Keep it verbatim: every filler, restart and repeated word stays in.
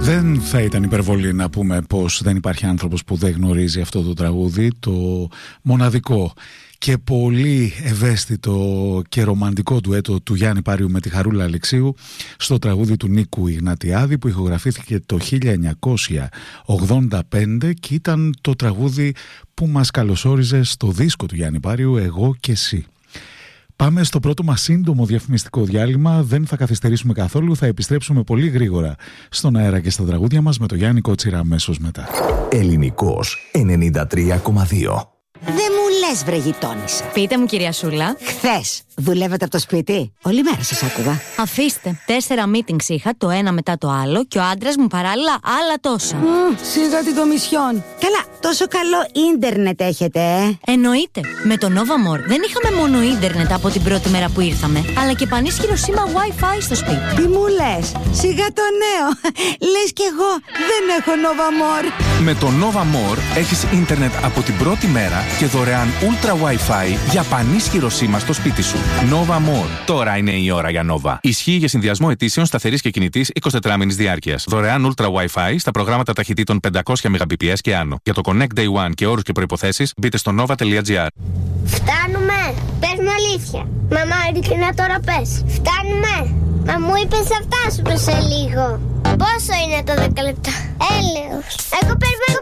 Δεν θα ήταν υπερβολή να πούμε πως δεν υπάρχει άνθρωπος που δεν γνωρίζει αυτό το τραγούδι, το μοναδικό και πολύ ευαίσθητο και ρομαντικό ντουέτο του Γιάννη Πάριου με τη Χαρούλα Αλεξίου στο τραγούδι του Νίκου Ιγνατιάδη, που ηχογραφήθηκε το χίλια εννιακόσια ογδόντα πέντε και ήταν το τραγούδι που μας καλωσόριζε στο δίσκο του Γιάννη Πάριου «Εγώ και εσύ». Πάμε στο πρώτο μας σύντομο διαφημιστικό διάλειμμα. Δεν θα καθυστερήσουμε καθόλου. Θα επιστρέψουμε πολύ γρήγορα στον αέρα και στα τραγούδια μας με τον Γιάννη Κότσιρα αμέσως μετά. Ελληνικός ενενήντα τρία κόμμα δύο. Δεν μου λες, βρε γειτόνισσα. Πείτε μου, κυρία Σούλα. Χθες δουλεύετε από το σπίτι? Όλη μέρα σας άκουγα. Αφήστε. Τέσσερα meetings είχα, το ένα μετά το άλλο, και ο άντρας μου παράλληλα άλλα τόσα. Mm, σιγά την κομισιόν. Καλά, τόσο καλό ίντερνετ έχετε, ε? Εννοείται. Με το Novamor δεν είχαμε μόνο ίντερνετ από την πρώτη μέρα που ήρθαμε, αλλά και πανίσχυρο σήμα Wi-Fi στο σπίτι. Τι μου λες? Σιγά το νέο. Λες κι εγώ δεν έχω Novamor. Με το Novamor έχεις ίντερνετ από την πρώτη μέρα και δωρεάν Ultra Wi-Fi για πανίσχυρο σήμα στο σπίτι σου. Novamor. Τώρα είναι η ώρα για Nova. Ισχύει για συνδυασμό ετήσεων σταθερής και κινητής εικοσιτετράωρης διάρκειας. Δωρεάν Ultra Wi-Fi στα προγράμματα ταχυτήτων πεντακόσια μεγαμπιτ και άνω. Για το Connect Day One και όρους και προϋποθέσεις μπείτε στο nova τελεία gr. Φτάνουμε! Πες μου αλήθεια. Μαμά, ειλικρινά τώρα πες. Φτάνουμε! Μα μου είπες θα φτάσουμε σε λίγο. Πόσο είναι το δέκα λεπτά? Έλεος. Εγώ περιμένω